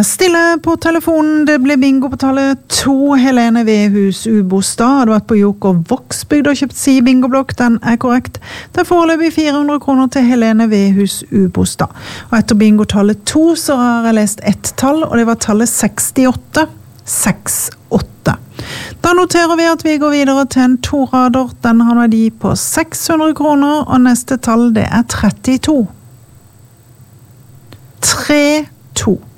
Stille på telefonen, det ble bingo på tallet 2. Helene Vedhus Ubostad hadde vært på Joker Voksbygd og kjøpt si bingoblokk, den korrekt. Det foreløpig 400 kroner til Helene Vedhus Ubostad. Og etter bingo-tallet 2 så har jeg lest ett tall, og det var tallet 68. 68. Da noterer vi at vi går videre til en torader. Den har verdi på 600 kroner, og neste tall det 32. 32.